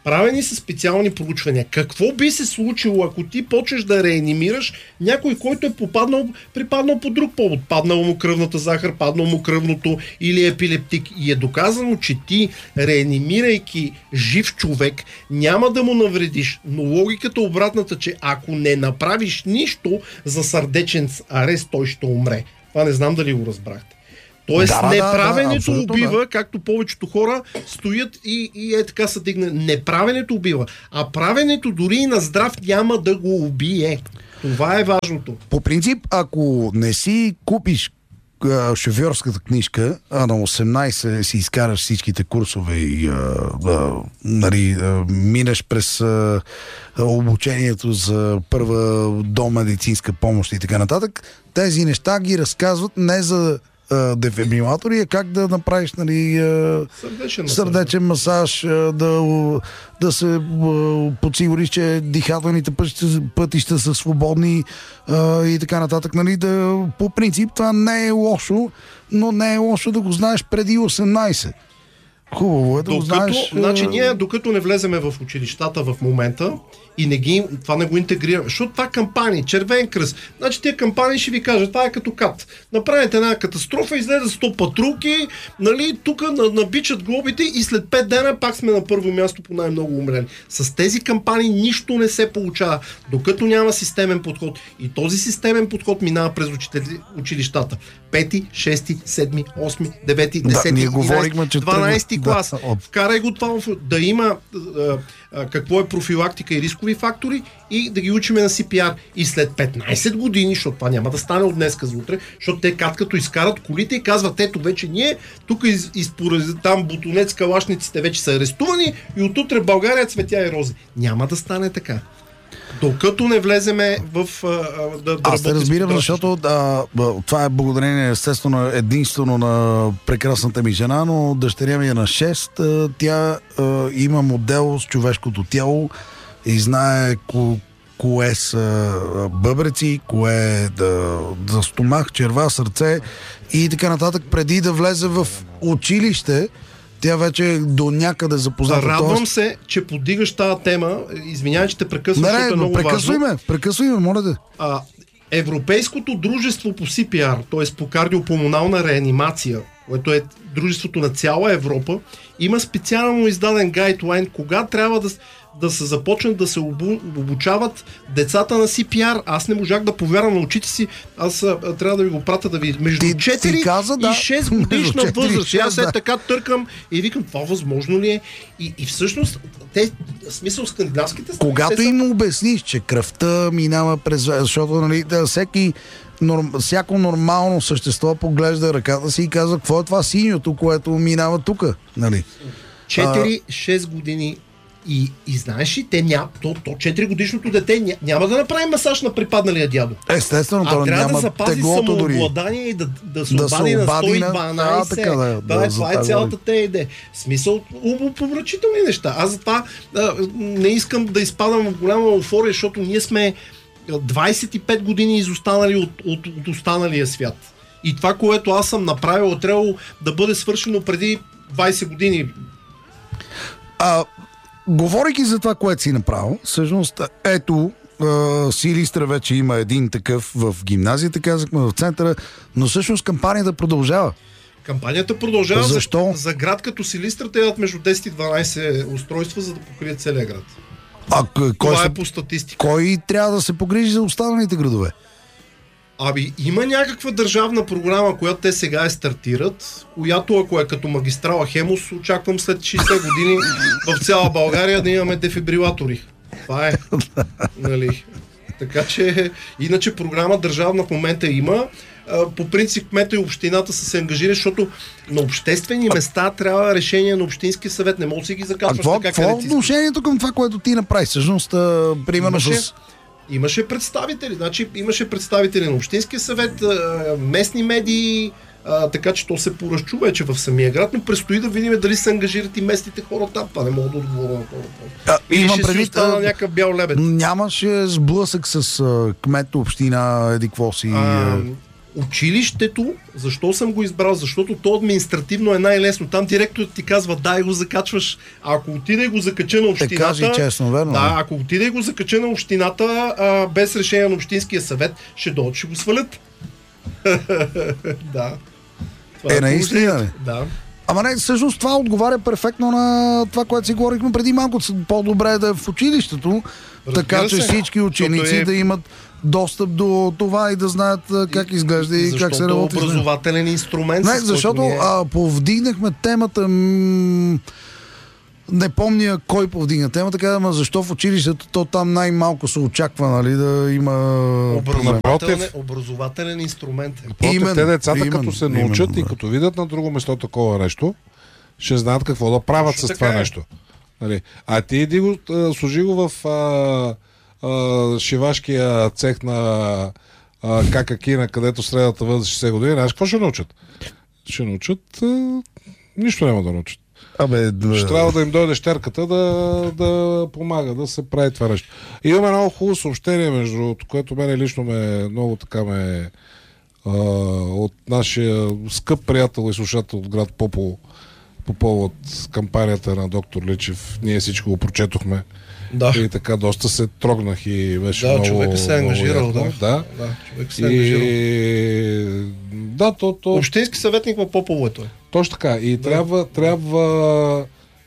Правени са специални проучвания. Какво би се случило, ако ти почнеш да реанимираш някой, който е припаднал по друг повод? Паднала му кръвната захар, паднал му кръвното или епилептик. И е доказано, че ти, реанимирайки жив човек, няма да му навредиш. Но логиката обратната, че ако не направиш нищо за сърдечен арест, той ще умре. Това не знам дали го разбрахте. Тоест неправенето убива, както повечето хора стоят и е така се дигне. Неправенето убива, а правенето дори и на здрав няма да го убие. Това е важното. По принцип, ако не си купиш шофьорската книжка, а на 18 си изкараш всичките курсове и минеш през обучението за първа домедицинска помощ и така нататък, тези неща ги разказват не за дефибрилатори, а как да направиш сърдечен масаж, да се подсигуриш, че дихателните пътища са свободни и така нататък. По принцип това не е лошо, но не е лошо да го знаеш преди 18. Хубаво е да го знаеш. Значи ние, докато не влеземе в училищата в момента и това не го интегрираме, защото това кампании, Червен кръст, значи тия кампании ще ви кажат, това е като КАТ. Направете една катастрофа, излезе 100 патрулки, тук набичат глобите и след 5 дена пак сме на първо място по най-много умрели. С тези кампании нищо не се получава, докато няма системен подход. И този системен подход минава през училищата. 5, 6, 7, 8, 9, 10, 11, 12 клас. Вкарай го това, да има какво е профилактика и рискови фактори и да ги учиме на CPR. И след 15 години, защото това няма да стане от днеска за утре, защото те като изкарат колите и казват, ето вече ние, тук там Бутонец, калашниците вече са арестувани и отутре в България цветя и рози. Няма да стане така. Докато не влеземе в Аз те разбирам, защото това е благодарение естествено единствено на прекрасната ми жена, но дъщеря ми е на 6. Тя има модел с човешкото тяло и знае кое са бъбреци, кое е за стомах, черва, сърце и така нататък. Преди да влезе в училище, тя вече е до някъде запозната. Радвам се, че подигаш тази тема. Извинявай, че те прекъсвам, защото е много важно. Прекъсвай ме, моля да. Европейското дружество по CPR, т.е. по кардиопулмонална реанимация, което е дружеството на цяла Европа, има специално издаден гайдлайн, кога трябва да се започнат да се обучават децата на CPR. Аз не можах да повярвам на очите си. Аз трябва да ви го пратя да видите. Между 4 и 6 годишна възраст. Аз така търкам и викам, това възможно ли е? И всъщност, смисъл скандинавските страни... Когато им обясниш, че кръвта минава през... Защото, всяко нормално същество поглежда ръката си и казва, какво е това синьото, което минава тук? 4-6 години. И знаеш ли, 4 годишното дете няма да направи масаж на припадналия дядо. Естествено, трябва няма да запази самообладание и да се обади на 112. Това е цялата идея. Смисъл, умопомрачителни неща. Аз затова не искам да изпадам в голяма еуфория, защото ние сме 25 години изостанали от останалия свят. И това, което аз съм направил, трябвало да бъде свършено преди 20 години. Говорейки за това, което си направил, всъщност, ето, Силистра вече има един такъв в гимназията, казахме, в центъра, но всъщност кампанията продължава. Кампанията продължава. Защо? За град като Силистра те дадат между 10 и 12 устройства, за да покрият целия град. Това е по статистика. Кой трябва да се погрижи за останалите градове? Има някаква държавна програма, която те сега стартират, която ако е като магистрала Хемус, очаквам след 60 години в цяла България да имаме дефибрилатори. Това е. Така че, иначе програма държавна в момента има. По принцип кмета и общината са се ангажирали, защото на обществени места трябва решение на общинския съвет. Не може да си ги закачваш така. Какво е отношението към това, което ти направи? Всъщност, примерно Имаше представители. Имаше представители на общинския съвет, местни медии, така че то се поразчу вече в самия град, но предстои да видим дали се ангажират и местните хора там. Това не мога да отговоря на това. Или ще си остана някакъв бял лебед. Нямаше сблъсък с кмет община, какво си... Училището, защо съм го избрал? Защото то административно е най-лесно. Там директорът ти казва, дай го закачваш. А ако отиде и го закача на общината... Кажи честно, верно. Да, ако отиде и го закача на общината, без решение на общинския съвет, ще дойдат, ще го свалят. Да. Наистина. Да. Ама не, всъщност това отговаря перфектно на това, което си говорихме преди малко. По-добре е да е в училището, така че всички ученици да имат достъп до това и да знаят как изглежда и как се работи. Защото образователен инструмент. Не, защото повдигнахме темата, не помня кой повдигна темата, казваме защо в училището то там най-малко се очаква, нали, да има образователен инструмент. Те децата като се научат и като видят на друго место такова нещо, ще знаят какво да правят с това нещо. Нали? А ти иди го, служи го в шивашкия цех на Какакина, където средната възраст 60 години, знаеш какво ще научат? Ще научат нищо няма да научат. Ще трябва да им дойде щерката да помага, да се прави това нещо. И имаме много хубаво съобщение, между другото, което мене лично много така от нашия скъп приятел и слушател от град Попово по повод кампанията на доктор Личев. Ние всичко го прочетохме. Да. И така доста се трогнах и беше много... Да, човека се е ангажирал, да. Човек се е ангажирал. Да, Общински съветник в Попово е той. Точно така. И трябва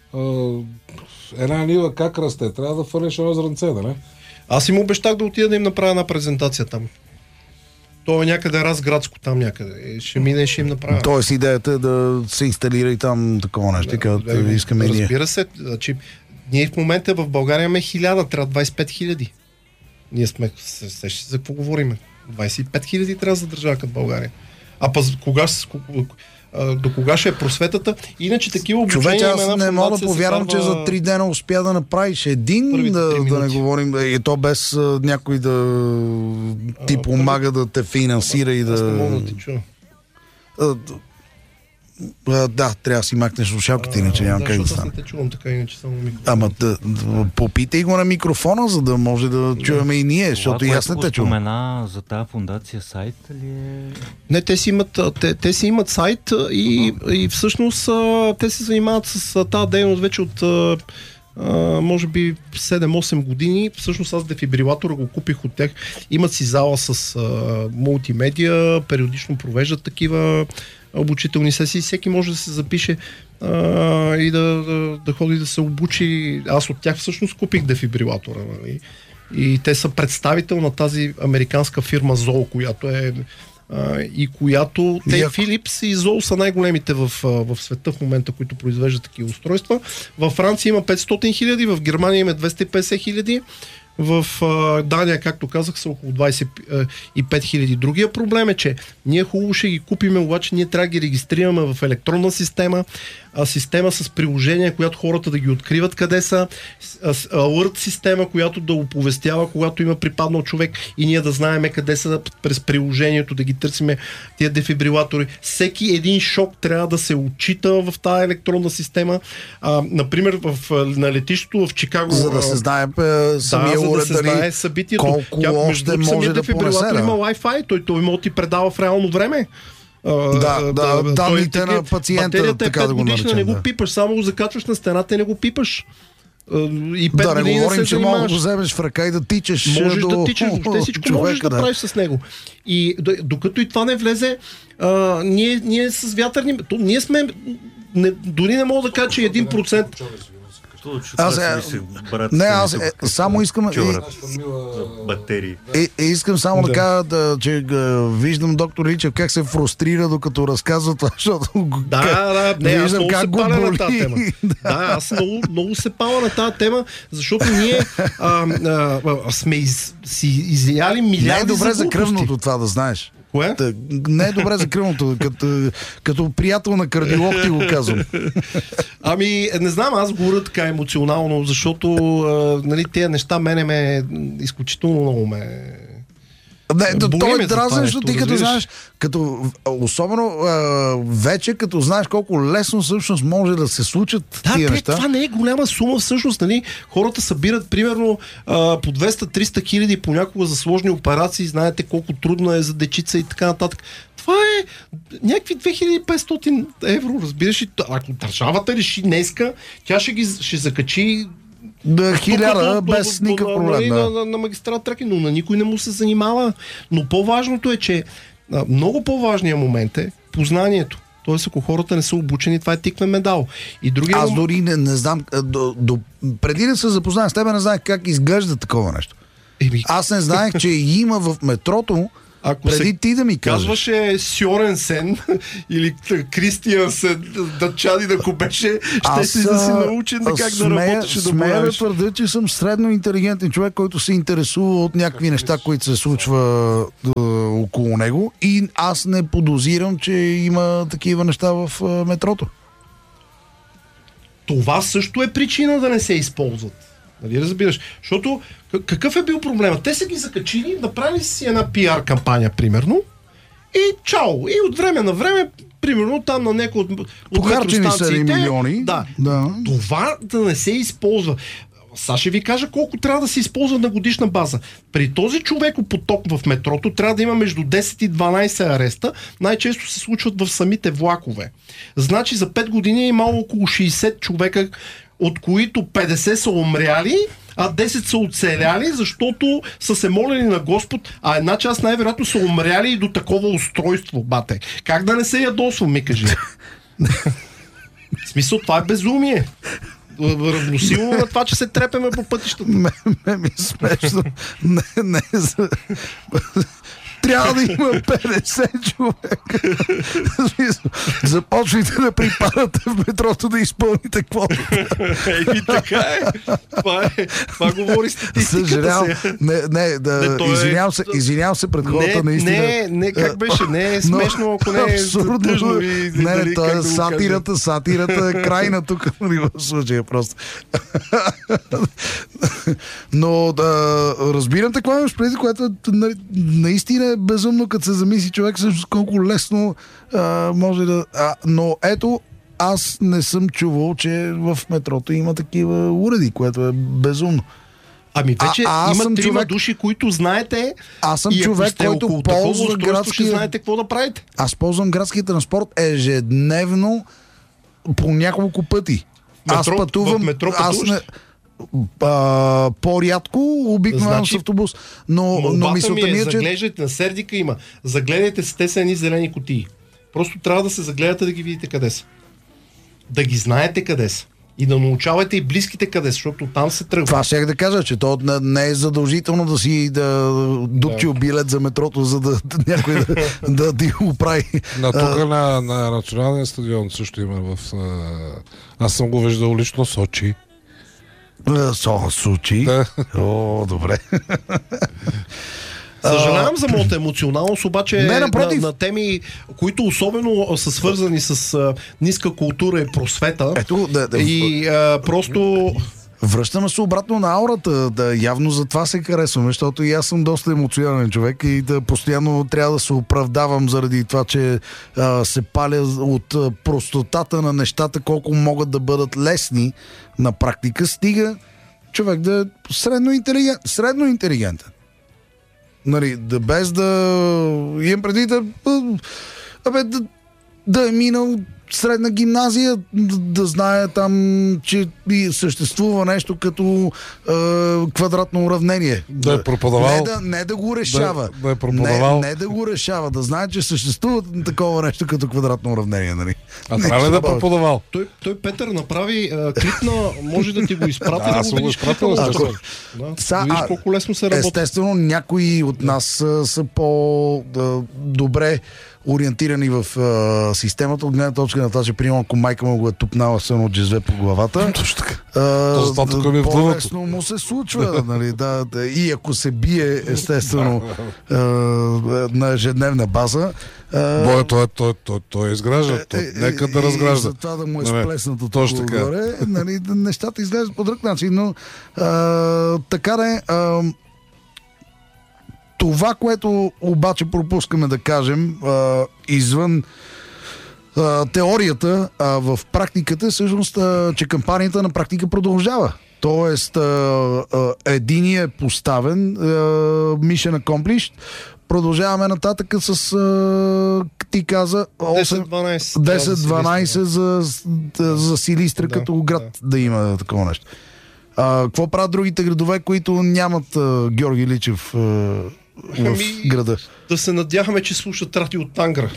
една нива как расте? Трябва да фърлиш едно зранце, да не? Аз им обещах да отида да им направя една презентация там. То е някъде разградско там някъде. Ще мине и ще им направя. Тоест идеята е да се инсталира и там такова нещо, където искаме ние. Разбира се, че ние в момента в България имаме 1000, трябва 25 000. Ние сме, за какво говорим? 25 000 трябва за държава като България. А до кога ще е просветата? Иначе такива обучения... Човече, аз не мога да повярвам, че за 3 дена успя да направиш един, да не говорим, и то без някой да ти помага да те финансира и да... Аз не мога да ти чуя. Да, трябва да си махнеш слушалките, иначе няма как да стане. Аз не те чувам така, иначе само микрофон. Ама попитай го на микрофона, за да може да чуваме и ние, защото и аз не те чувам. Това, спомена за тази фундация сайт ли е? Не, те си имат сайт и всъщност те се занимават с тази дейност вече от може би 7-8 години. Всъщност аз дефибрилатора го купих от тях. Имат си зала с мултимедия, периодично провеждат такива обучителни сесии. Всеки може да се запише и да ходи да се обучи. Аз от тях всъщност купих дефибрилатора. Нали? И те са представител на тази американска фирма Zoll, която е и която Philips и Zoll са най-големите в света в момента, които произвеждат такива устройства. Във Франция има 500 000, в Германия има 250 000, в Дания, както казах, са около 25 000. Другия проблем е, че ние хубаво ще ги купиме, обаче ние трябва да ги регистрираме в електронна система, система с приложения, която хората да ги откриват къде са, alert система, която да оповестява, когато има припаднал човек и ние да знаем къде са през приложението, да ги търсиме тия дефибрилатори. Всеки един шок трябва да се отчита в тази електронна система. Например, на летището в Чикаго... За да се знае самия за да се знае събитието. Колко още може да понесе. Има Wi-Fi, той може да ти предава в реално време. Данните на пациента, така да го наречем. Не го пипаш, само го закачваш на стената и не го пипаш. И 5 да, години не говорим, че мога да го вземеш в ръка и да тичаш. Можеш да тичаш, въобще всичко можеш да правиш с него. И докато и това не влезе, ние с вятърни... Ние сме... Дори не мога да кажа, че 1%... Аз само искам батерии. Искам само да кажа, че виждам доктор Личев как се фрустрира докато разказва това, защото виждам как го боли. Аз много се паля на тази тема, защото ние сме си изяли милиарди за глупости. Не е добре за кръвното това да знаеш. Кое? Не е добре за кръвното. Като приятел на кардиолог ти го казвам. Не знам, аз говоря така емоционално, защото тези неща мене изключително много Той е дразен, защото ти като знаеш, особено вече като знаеш колко лесно всъщност може да се случат тия неща. Това не е голяма сума всъщност, нали? Хората събират примерно по 200-300 хиляди понякога за сложни операции, знаете колко трудно е за дечица и така нататък. Това е някакви 2500 евро, разбираш ли? Ако държавата реши днеска, тя ще закачи 1000 без никакъв проблем. На магистрат Тракия, но на никой не му се занимава. Но по-важното е, че много по-важният момент е познанието. Тоест, ако хората не са обучени, това е тиквен медал. И Аз дори не знам, преди да се запознах с тебе, не знаех как изглежда такова нещо. Аз не знаех, че има в метрото. Ако преди ти да ми кажеш. Казваше Сьорен Сен или Кристиан Сен, дъчани да беше, ще си да си научен как да работиш и да смея да твърдя, че съм средно интелигентен човек, който се интересува от някакви неща, които се случва около него, и аз не подозирам, че има такива неща в метрото. Това също е причина да не се използват. Нали разбираш? Защото какъв е бил проблемът? Те са ги закачили, направили си една пиар кампания, примерно, и чао! И от време на време, примерно там на някои от метростанциите, милиони. Да. Това да не се използва. Сега ще ви кажа колко трябва да се използва на годишна база. При този човекопоток в метрото трябва да има между 10 и 12 ареста. Най-често се случват в самите влакове. Значи за 5 години е имало около 60 човека, от които 50 са умряли, а 10 са оцеляли, защото са се молили на Господ, а една част най-вероятно са умряли и до такова устройство, бате. Как да не се ядосвам, ми кажи? В смисъл, това е безумие. Равносилно на това, че се трепеме по пътищата. Ми е смешно. Не. Трябва да има 50 човека. Започвайте да припадате в метрото да изпълните квотата. Така е. Това говори статистиката. Съжалявам. Извинявам се пред хората, наистина. Не, как беше? Не е смешно, ако не е тъжно. Не, това е сатирата е крайна тук в случая просто. Но разбирам какво имаш преди, което наистина е безумно, като се замисли човек също колко лесно може да... но ето, аз не съм чувал, че в метрото има такива уреди, което е безумно. Ами вече има трима души, които знаете. Аз съм човек, който ползва градския... знаете какво да правите. Аз ползвам градския транспорт ежедневно по няколко пъти. Аз пътувам... В метро пътуваш? По-рядко обикновено с автобус. Но мисълта ми е, че... Заглеждайте, на Сердика има. Загледайте се, те са едни зелени кутии. Просто трябва да се загледате да ги видите къде са. Да ги знаете къде са. И да научавате и близките къде са, защото там се тръгва. Това щях да кажа, че то не е задължително да си дупчил билет за метрото, за да някой да ти го прави. Тук на националния стадион също има аз съм го виждал лично Сочи. Сочи? Да. О, добре. Съжалявам за моята емоционалност, обаче на теми, които особено са свързани с ниска култура и просвета. Просто... Връщаме се обратно на аурата. Явно за това се харесваме, защото и аз съм доста емоционален човек и постоянно трябва да се оправдавам заради това, че се паля от простотата на нещата, колко могат да бъдат лесни на практика. Стига човек да е средно интелигентен. Нали, без да имам преди да е минал средна гимназия, да знае там, че съществува нещо като квадратно уравнение. Да е преподавал. Не да го решава. Да е преподавал. Не да го решава, да знае, че съществува такова нещо като квадратно уравнение. Нали? Трябва ли да е преподавал? Той Петър направи клипна, може да ти го изпрати. Аз съм го изпратил. Виж колко лесно се работи. Естествено, някои от нас са по-добре ориентирани в системата, от гледна точка на това, че примерно ако майка му го е тупнала с едно джезве по главата, по-лесно му се случва. Нали, и ако се бие, естествено, на ежедневна база. Той изгражда. Нека да разгражда. За това да му е сплеснато точно отгоре, нали, нещата изглеждат по друг начин, но така да е. Това, което обаче пропускаме да кажем, извън теорията, в практиката, всъщност, че кампанията на практика продължава. Тоест, единият е поставен, mission accomplished. Продължаваме нататък с, ти каза, 10-12 за Силистра, като град да има такова нещо. Какво правят другите градове, които нямат Георги Личев в града? Да се надяваме, че слушат радио от Тангра.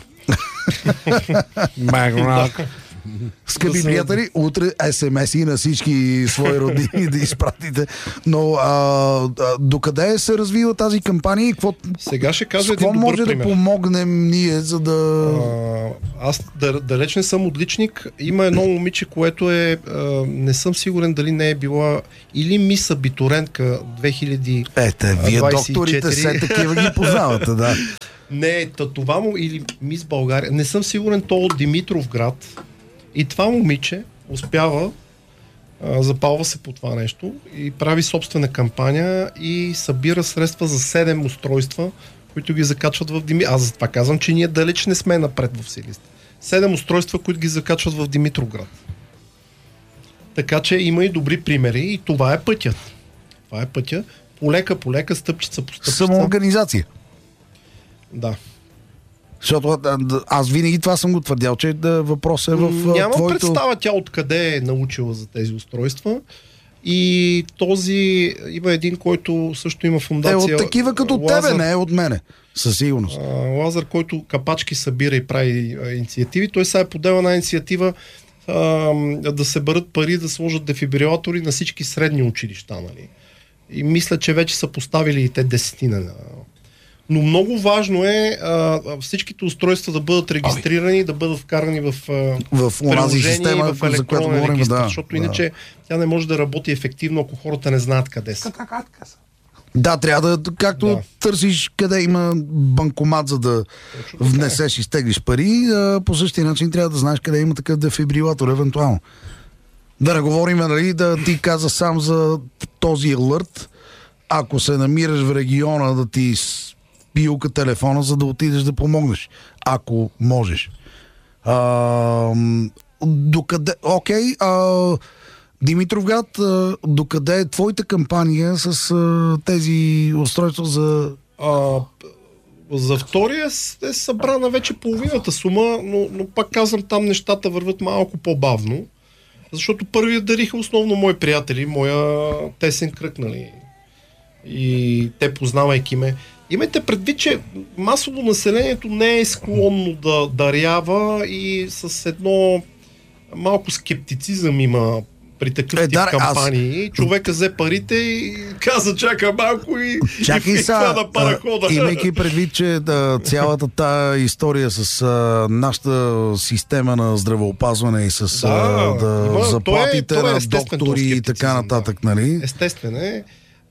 Скъпи приятели, утре SMS-и на всички свои родини да изпратите. Но докъде се развива тази кампания и сега ще кажа един добър може пример. Да помогнем ние, за да... Аз далеч не съм отличник. Има едно момиче, което е... не съм сигурен дали не е била или мис абитурентка 2024. Вие докторите все такива ги познавате, да. Не, това му или мис България. Не съм сигурен, то от Димитровград. И това момиче успява, запалва се по това нещо и прави собствена кампания и събира средства за 7 устройства, които ги закачват в Димитровград. Аз за това казвам, че ние далеч не сме напред в Силистра. 7 устройства, които ги закачват в Димитровград. Така че има и добри примери и това е пътят. Това е пътя. Полека, стъпчица по стъпчица. Самоорганизация. Да. Защото аз винаги това съм го твърдял, че въпросът е в Няма твоето... представа тя откъде е научила за тези устройства. И този има един, който също има фундация. От такива като Лазар, тебе, не е от мене. Със сигурност. Лазар, който капачки събира и прави инициативи. Той сега е подел една инициатива да се бърят пари, да сложат дефибрилатори на всички средни училища. Нали? И мисля, че вече са поставили и те 10. Но много важно е всичките устройства да бъдат регистрирани, да бъдат вкарани в онази система, в електронен регистр, защото иначе тя не може да работи ефективно, ако хората не знаят къде са. Да, трябва да, както търсиш къде има банкомат, за да внесеш и стеглиш пари, по същия начин трябва да знаеш къде има такъв дефибрилатор, евентуално. Да не говорим, нали, да ти каза сам за този алърт, ако се намираш в региона, да ти пилка телефона, за да отидеш да помогнеш, ако можеш. Докъде... Окей, Димитровград, докъде е твоята кампания с тези устройства за... За втория е събрана вече половината сума, но пак казвам, там нещата върват малко по-бавно, защото първият дариха основно мои приятели, моя тесен кръг, нали? И те, познавайки ме. Имайте предвид, че масово населението не е склонно да дарява и с едно малко скептицизъм има при такъв тип кампании. Човека взе парите и каза, чака малко и хвана парахода. Имайки предвид, че цялата тая история с нашата система на здравеопазване и с заплатите на доктори и така нататък, нали? Естествено е.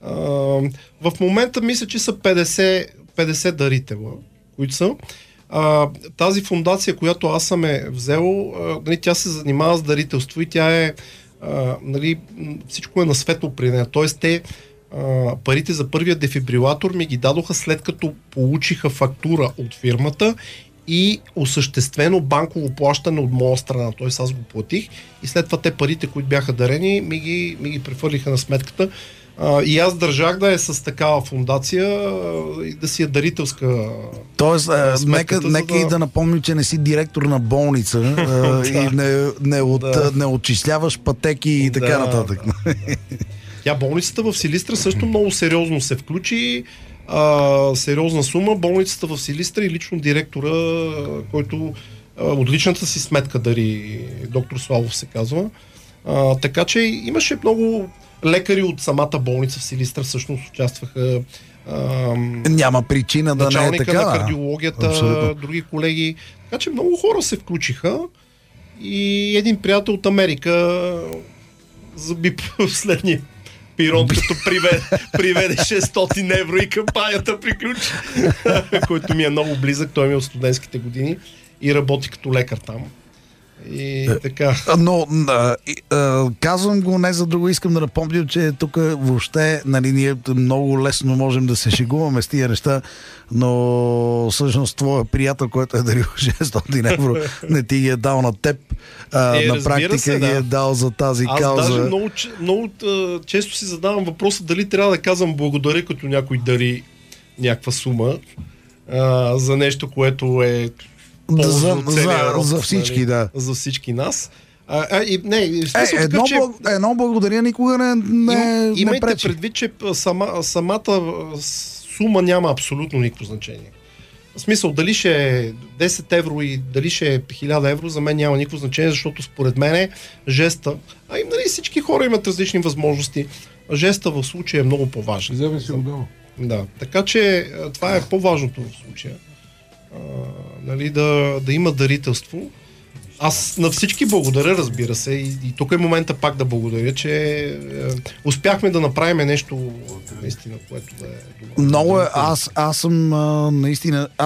В момента мисля, че са 50 дарителя, които са. Тази фундация, която аз съм взел, нали, тя се занимава с дарителство и тя е нали, всичко е на светло при нея. Тоест те парите за първия дефибрилатор ми ги дадоха след като получиха фактура от фирмата и осъществено банково плащане от моя страна. Т.е. аз го платих и след това те парите, които бяха дарени, ми ги прехвърлиха на сметката. И аз държах да е с такава фундация и да си е дарителска. Тоест, нека и да напомним, че не си директор на болница и не отчисляваш пътеки и така нататък. Болницата в Силистра също много сериозно се включи. Сериозна сума. Болницата в Силистра и лично директора, който от личната си сметка дари, доктор Славов се казва. Така че имаше много лекари от самата болница в Силистра всъщност участваха. Няма причина да не е така. Началника на кардиологията, други колеги. Така че много хора се включиха и един приятел от Америка заби последния пирон, като приведе 600 евро и кампанията приключи. Който ми е много близък, той ми е от студентските години и работи като лекар там. И така. Но казвам го не за друго, искам да напомня, че тук въобще, нали, ние много лесно можем да се шегуваме с тия неща, но всъщност твоя приятел, който е дарил 600 евро, не ти ги е дал на теб, на практика ги е дал за тази кауза. Аз даже много често си задавам въпроса дали трябва да казвам благодаря, като някой дари някаква сума за нещо, което е за всички, да. За всички нас. Едно благодаря никога не имайте пречи. Предвид, че самата сума няма абсолютно никакво значение. В смисъл, дали ще е 10 евро и дали ще е 1000 евро, за мен няма никакво значение, защото според мен жеста, нали, всички хора имат различни възможности, жеста в случая е много по-важен. Вземе си отдолу. Да, така че това е по-важното в случая. Нали, да има дарителство. Аз на всички благодаря, разбира се, и тук е момента пак да благодаря, че успяхме да направим нещо наистина, което да е добро. Много е, аз съм наистина,